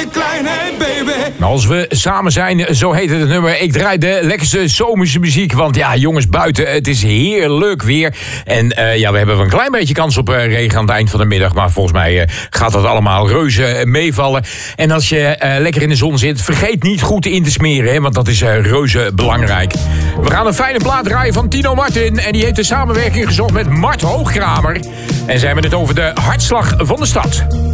klein, hey baby. Als we samen zijn, zo heet het nummer. Ik draai de lekkerste zomerse muziek. Want ja, jongens, buiten, het is heerlijk weer. En we hebben een klein beetje kans op regen aan het eind van de middag. Maar volgens mij gaat dat allemaal reuze meevallen. En als je lekker in de zon zit, vergeet niet goed in te smeren. Hè, want dat is reuze belangrijk. We gaan een fijne plaat draaien van Tino Martin. En die heeft de samenwerking gezocht met Mart Hoogkramer. En ze hebben het over de hartslag van de stad.